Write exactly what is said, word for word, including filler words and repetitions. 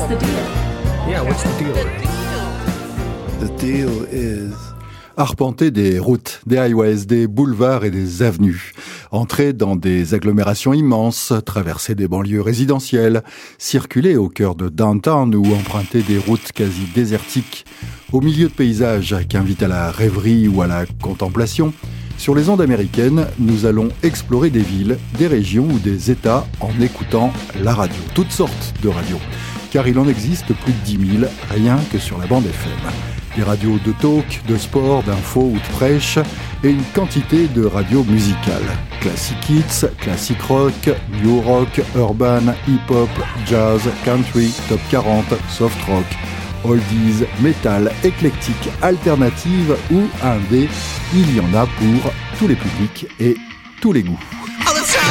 the deal? Yeah, what's the deal, Ray? The deal is... Arpenter des routes, des highways, des boulevards et des avenues. Entrer dans des agglomérations immenses, traverser des banlieues résidentielles, circuler au cœur de downtown ou emprunter des routes quasi désertiques, au milieu de paysages qui invitent à la rêverie ou à la contemplation. Sur les ondes américaines, nous allons explorer des villes, des régions ou des États en écoutant la radio. Toutes sortes de radios, car il en existe plus de dix mille, rien que sur la bande F M. Des radios de talk, de sport, d'info ou de prêche, et une quantité de radios musicales. Classic hits, classic rock, new rock, urban, hip-hop, jazz, country, top quarante, soft rock, oldies, metal, éclectique, alternative ou indé. Il y en a pour tous les publics et tous les goûts.